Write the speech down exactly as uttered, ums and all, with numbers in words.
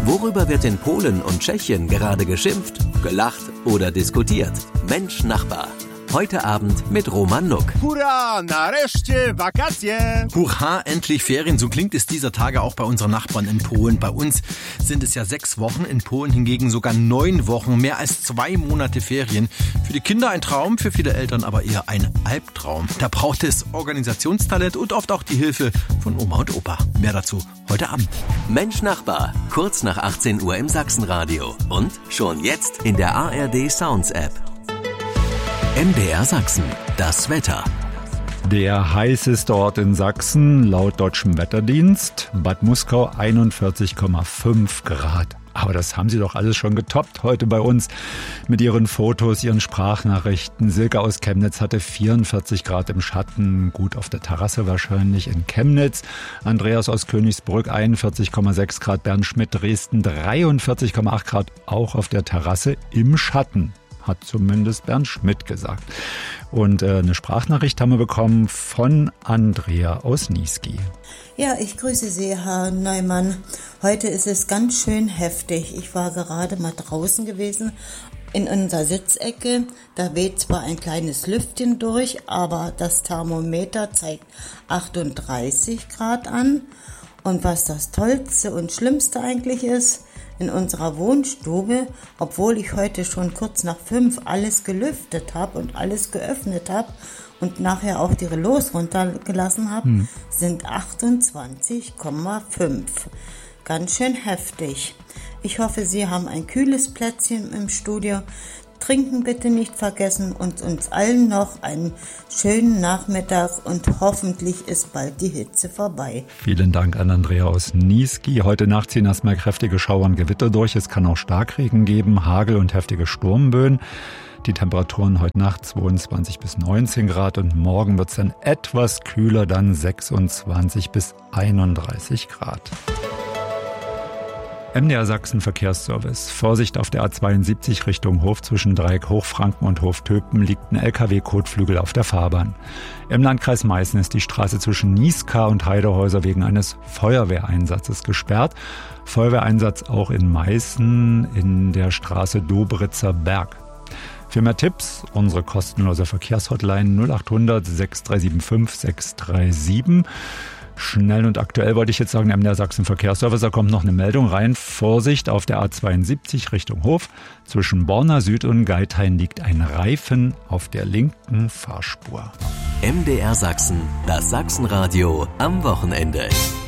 Worüber wird in Polen und Tschechien gerade geschimpft, gelacht oder diskutiert? Mensch Nachbar. Heute Abend mit Roman Nuck. Hurra, nareszcie wakacje! Hurra, endlich Ferien. So klingt es dieser Tage auch bei unseren Nachbarn in Polen. Bei uns sind es ja sechs Wochen, in Polen hingegen sogar neun Wochen, mehr als zwei Monate Ferien. Für die Kinder ein Traum, für viele Eltern aber eher ein Albtraum. Da braucht es Organisationstalent und oft auch die Hilfe von Oma und Opa. Mehr dazu heute Abend. Mensch Nachbar, kurz nach achtzehn Uhr im Sachsenradio und schon jetzt in der A R D Sounds App. M D R Sachsen, das Wetter. Der heißeste Ort in Sachsen, laut Deutschem Wetterdienst, Bad Muskau einundvierzig Komma fünf Grad. Aber das haben Sie doch alles schon getoppt heute bei uns mit Ihren Fotos, Ihren Sprachnachrichten. Silke aus Chemnitz hatte vierundvierzig Grad im Schatten, gut auf der Terrasse wahrscheinlich in Chemnitz. Andreas aus Königsbrück einundvierzig Komma sechs Grad, Bernd Schmidt Dresden dreiundvierzig Komma acht Grad, auch auf der Terrasse im Schatten. Hat zumindest Bernd Schmidt gesagt. Und äh, eine Sprachnachricht haben wir bekommen von Andrea aus Niesky. Ja, ich grüße Sie, Herr Neumann. Heute ist es ganz schön heftig. Ich war gerade mal draußen gewesen in unserer Sitzecke. Da weht zwar ein kleines Lüftchen durch, aber das Thermometer zeigt achtunddreißig Grad an. Und was das Tollste und Schlimmste eigentlich ist, in unserer Wohnstube, obwohl ich heute schon kurz nach fünf alles gelüftet habe und alles geöffnet habe und nachher auch die Relais runtergelassen habe, hm. sind achtundzwanzig Komma fünf. Ganz schön heftig. Ich hoffe, Sie haben ein kühles Plätzchen im Studio. Trinken bitte nicht vergessen und uns allen noch einen schönen Nachmittag und hoffentlich ist bald die Hitze vorbei. Vielen Dank an Andrea aus Niesky. Heute Nacht ziehen erstmal kräftige Schauer und Gewitter durch. Es kann auch Starkregen geben, Hagel und heftige Sturmböen. Die Temperaturen heute Nacht zweiundzwanzig bis neunzehn Grad und morgen wird es dann etwas kühler, dann sechsundzwanzig bis einunddreißig Grad. M D R Sachsen Verkehrsservice. Vorsicht auf der A zweiundsiebzig Richtung Hof zwischen Dreieck Hochfranken und Hoftöpen liegt ein L K W-Kotflügel auf der Fahrbahn. Im Landkreis Meißen ist die Straße zwischen Nieskar und Heidehäuser wegen eines Feuerwehreinsatzes gesperrt. Feuerwehreinsatz auch in Meißen in der Straße Dobritzer Berg. Für mehr Tipps unsere kostenlose Verkehrshotline null acht hundert sechs drei sieben fünf sechs drei sieben. Schnell und aktuell wollte ich jetzt sagen, M D R Sachsen Verkehrsservice, da kommt noch eine Meldung rein. Vorsicht auf der A zweiundsiebzig Richtung Hof. Zwischen Borna Süd und Geithain liegt ein Reifen auf der linken Fahrspur. M D R Sachsen, das Sachsenradio am Wochenende.